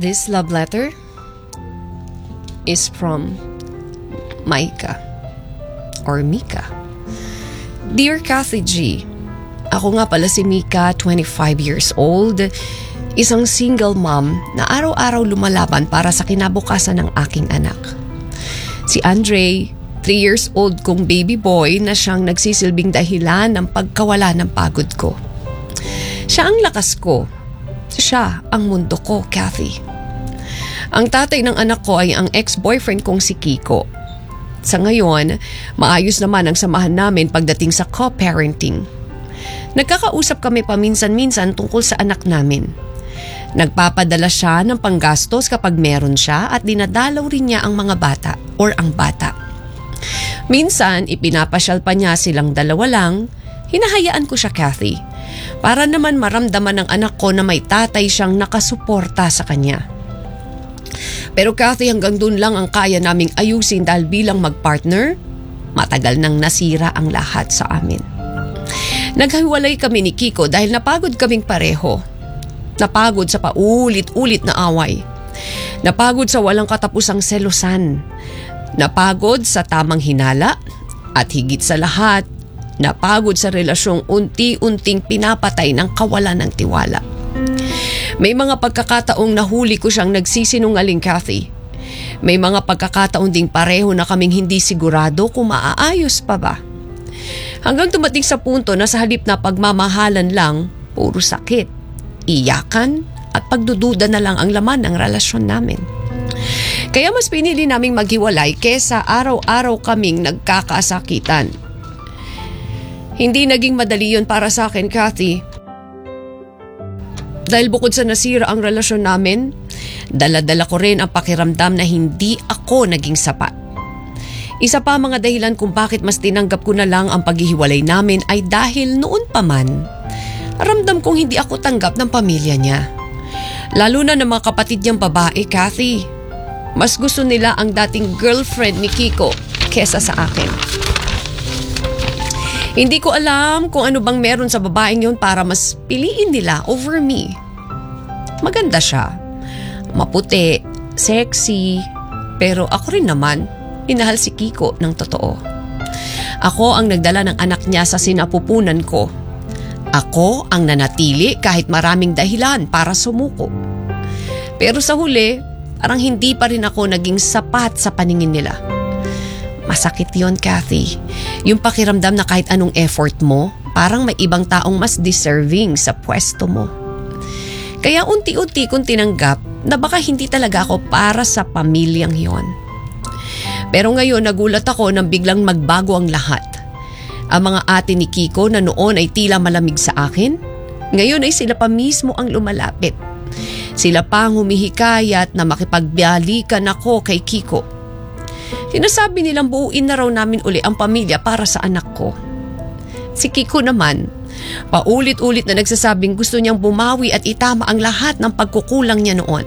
This love letter is from Micah or Mika. Dear Kathy G, ako nga pala si Mika, 25 years old, isang single mom na araw-araw lumalaban para sa kinabukasan ng aking anak. Si Andre, 3 years old kong baby boy na siyang nagsisilbing dahilan ng pagkawala ng pagod ko. Siya ang lakas ko. Siya ang mundo ko, Kathy. Ang tatay ng anak ko ay ang ex-boyfriend kong si Kiko. Sa ngayon, maayos naman ang samahan namin pagdating sa co-parenting. Nagkakausap kami paminsan-minsan tungkol sa anak namin. Nagpapadala siya ng panggastos kapag meron siya at dinadalaw rin niya ang mga bata or ang bata. Minsan, ipinapasyal pa niya silang dalawa lang. Hinahayaan ko siya, Kathy, para naman maramdaman ng anak ko na may tatay siyang nakasuporta sa kanya. Pero Kathy, hanggang dun lang ang kaya naming ayusin dahil bilang magpartner, matagal nang nasira ang lahat sa amin. Naghiwalay kami ni Kiko dahil napagod kaming pareho. Napagod sa paulit-ulit na away. Napagod sa walang katapusang selosan. Napagod sa tamang hinala at higit sa lahat, napagod sa relasyong unti-unting pinapatay ng kawalan ng tiwala. May mga pagkakataong nahuli ko siyang nagsisinungaling, Kathy. May mga pagkakataon ding pareho na kaming hindi sigurado kung maaayos pa ba. Hanggang tumating sa punto na sa halip na pagmamahalan lang, puro sakit, iyakan at pagdududa na lang ang laman ng relasyon namin. Kaya mas pinili naming maghiwalay kesa araw-araw kaming nagkakasakitan. Hindi naging madali yun para sa akin, Kathy. Dahil bukod sa nasira ang relasyon namin, dala-dala ko rin ang pakiramdam na hindi ako naging sapat. Isa pa mga dahilan kung bakit mas tinanggap ko na lang ang paghihiwalay namin ay dahil noon pa man, ramdam kong hindi ako tanggap ng pamilya niya. Lalo na ng mga kapatid niyang babae, Kathy. Mas gusto nila ang dating girlfriend ni Kiko kesa sa akin. Hindi ko alam kung ano bang meron sa babaeng yun para mas piliin nila over me. Maganda siya. Maputi, sexy, pero ako rin naman, minahal si Kiko ng totoo. Ako ang nagdala ng anak niya sa sinapupunan ko. Ako ang nanatili kahit maraming dahilan para sumuko. Pero sa huli, parang hindi pa rin ako naging sapat sa paningin nila. Masakit yon, Kathy. Yung pakiramdam na kahit anong effort mo, parang may ibang taong mas deserving sa pwesto mo. Kaya unti-unti kong tinanggap na baka hindi talaga ako para sa pamilyang yon. Pero ngayon nagulat ako nang biglang magbago ang lahat. Ang mga ate ni Kiko na noon ay tila malamig sa akin, ngayon ay sila pa mismo ang lumalapit. Sila pa ang humihikayat na makipagbalikan ako kay Kiko. Sinasabi nilang buuin na raw namin uli ang pamilya para sa anak ko. Si Kiko naman, paulit-ulit na nagsasabing gusto niyang bumawi at itama ang lahat ng pagkukulang niya noon.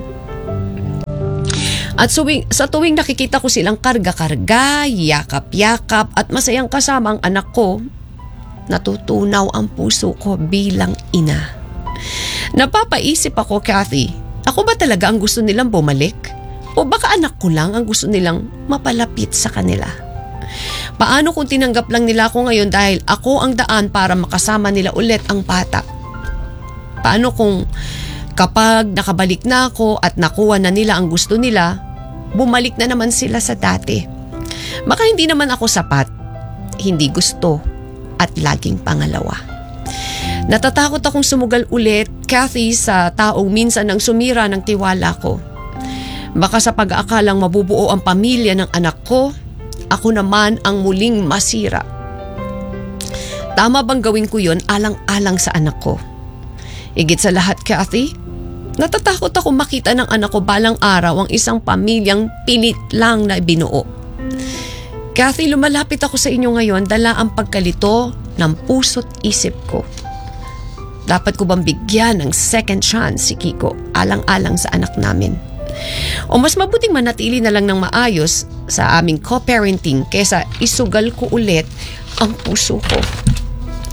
At sa tuwing nakikita ko silang karga-karga, yakap-yakap at masayang kasama ang anak ko, natutunaw ang puso ko bilang ina. Napapaisip ako, Kathy, ako ba talaga ang gusto nilang bumalik? O baka anak ko lang ang gusto nilang mapalapit sa kanila? Paano kung tinanggap lang nila ako ngayon dahil ako ang daan para makasama nila ulit ang bata? Paano kung kapag nakabalik na ako at nakuha na nila ang gusto nila, bumalik na naman sila sa dati? Baka hindi naman ako sapat, hindi gusto at laging pangalawa. Natatakot akong sumugal ulit, Kathy, sa taong minsan nang sumira ng tiwala ko. Baka sa pag-aakalang mabubuo ang pamilya ng anak ko, ako naman ang muling masira. Tama bang gawin ko yon alang-alang sa anak ko? Higit sa lahat, Kathy, natatakot ako makita ng anak ko balang araw ang isang pamilyang pilit lang na binuo. Kathy, lumalapit ako sa inyo ngayon dala ang pagkalito ng puso't isip ko. Dapat ko bang bigyan ng second chance si Kiko alang-alang sa anak namin? O mas mabuting manatili na lang ng maayos sa aming co-parenting kesa isugal ko ulit ang puso ko?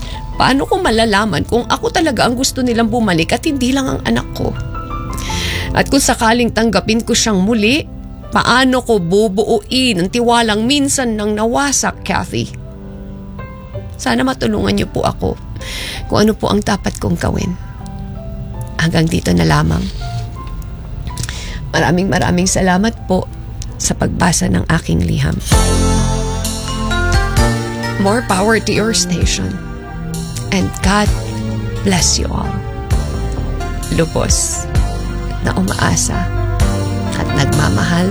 Paano ko malalaman kung ako talaga ang gusto nilang bumalik at hindi lang ang anak ko? At kung sakaling tanggapin ko siyang muli, paano ko bubuuin ang tiwalang minsan nang nawasak, Kathy? Sana matulungan niyo po ako kung ano po ang dapat kong gawin. Hanggang dito na lamang. Maraming salamat po sa pagbasa ng aking liham. More power to your station. And God bless you all. Lubos na umaasa at nagmamahal